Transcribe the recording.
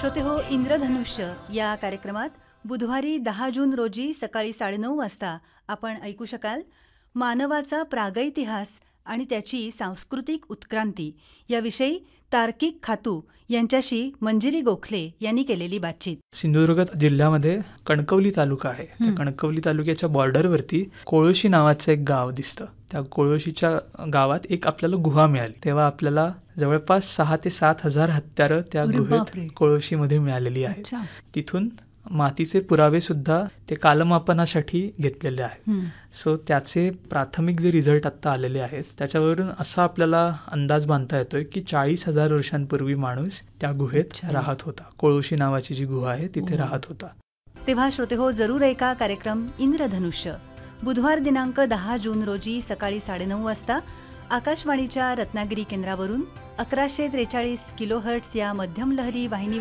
श्रोते हो, इंद्रधनुष्य या कार्यक्रमात बुधवारी 10 जून रोजी सकाळी 9:30 वाजता आपण ऐकू शकाल मानवाचा प्रागैतिहास आणि त्याची सांस्कृतिक उत्क्रांती याविषयी तार्किक खातू यांच्याशी मंजिरी गोखले यांनी केलेली बातचीत. सिंधुदुर्ग जिल्ह्यामध्ये कणकवली तालुका आहे. त्या कणकवली तालुक्याच्या बॉर्डरवरती कोळोशी नावाचं एक गाव दिसतं. त्या कोळोशीच्या गावात एक आपल्याला गुहा मिळाली. तेव्हा आपल्याला जवळपास 6,000 ते 7,000 हत्यारं त्या गुहेत कोळोशीमध्ये मिळालेली आहेत. तिथून मातीचे पुरावे सुद्धा ते कालमापनासाठी घेतलेले आहेत. सो त्याचे प्राथमिक जे रिझल्ट आत्ता आलेले आहेत त्याच्यावरून असा आपल्याला अंदाज बांधता येतोय की 40,000 वर्षांपूर्वी माणूस त्या गुहेत राहत होता. कोळोशी नावाची जी गुहा आहे तिथे राहत होता. तेव्हा श्रोते हो, जरूर ऐका कार्यक्रम इंद्रधनुष्य बुधवार दिनांक 10 जून रोजी सकाळी 9:30 वाजता आकाशवाणीच्या रत्नागिरी केंद्रावरून 1143 किलोहर्ट्झ या मध्यम लहरी वाहिनी